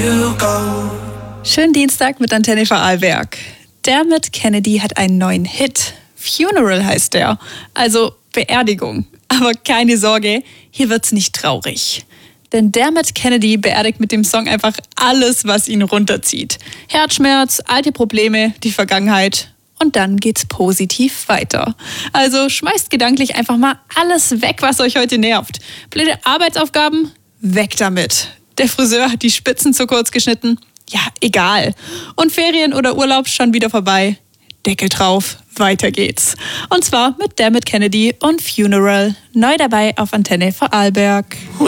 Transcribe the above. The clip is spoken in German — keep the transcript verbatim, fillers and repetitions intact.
Schönen Dienstag mit Antenne Vorarlberg. Dermot Kennedy hat einen neuen Hit. Funeral heißt der, also Beerdigung. Aber keine Sorge, hier wird's nicht traurig. Denn Dermot Kennedy beerdigt mit dem Song einfach alles, was ihn runterzieht. Herzschmerz, alte Probleme, die Vergangenheit. Und dann geht's positiv weiter. Also schmeißt gedanklich einfach mal alles weg, was euch heute nervt. Blöde Arbeitsaufgaben? Weg damit. Der Friseur hat die Spitzen zu kurz geschnitten? Ja, egal. Und Ferien oder Urlaub schon wieder vorbei? Deckel drauf, weiter geht's. Und zwar mit Dermot Kennedy und Funeral. Neu dabei auf Antenne Vorarlberg.